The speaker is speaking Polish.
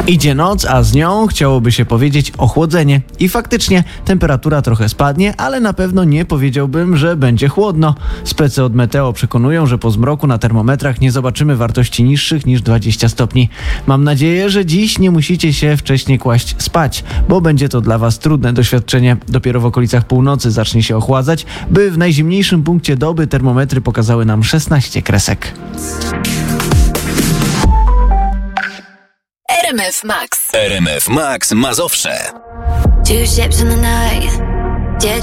Idzie noc, a z nią chciałoby się powiedzieć ochłodzenie. I faktycznie temperatura trochę spadnie, ale na pewno nie powiedziałbym, że będzie chłodno. Specy od Meteo przekonują, że po zmroku na termometrach nie zobaczymy wartości niższych niż 20 stopni. Mam nadzieję, że dziś nie musicie się wcześniej kłaść spać, bo będzie to dla Was trudne doświadczenie. Dopiero w okolicach północy zacznie się ochładzać, by w najzimniejszym punkcie doby termometry pokazały nam 16 kresek. RMF Max Mazowsze. 2 ships in the night.